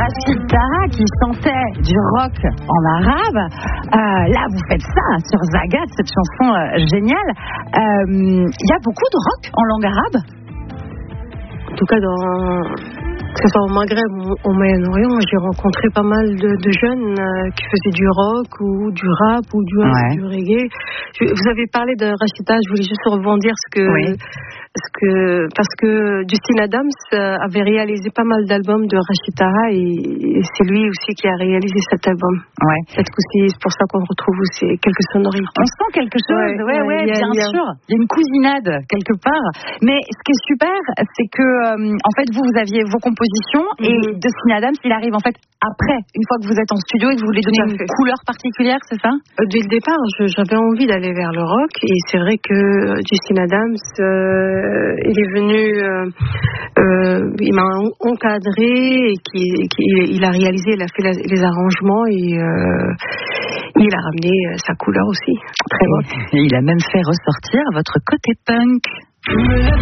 Rachid Taha qui chantait du rock en arabe. Là, vous faites ça sur Zagat, cette chanson géniale. Il y a beaucoup de rock en langue arabe? En tout cas, que ce soit au Maghreb ou au Moyen-Orient, j'ai rencontré pas mal de jeunes qui faisaient du rock ou du rap ou du reggae. Vous avez parlé de Rachid Taha, je voulais juste rebondir parce que Justin Adams avait réalisé pas mal d'albums de Rachid Taha et c'est lui aussi qui a réalisé cet album. Ouais. Peut-être que c'est pour ça qu'on retrouve aussi quelques sonorités. On sent quelque chose, bien sûr. Il y a une cousinade quelque part. Mais ce qui est super, c'est que en fait vous aviez vos compositions et Justin Adams, il arrive en fait après, une fois que vous êtes en studio et que vous voulez donner une couleur particulière, c'est ça? Dès le départ, j'avais envie d'aller vers le rock et c'est vrai que Justin Adams, il est venu, il m'a encadré et il a réalisé, il a fait les arrangements et il a ramené sa couleur aussi. Très bon. Et il a même fait ressortir votre côté punk.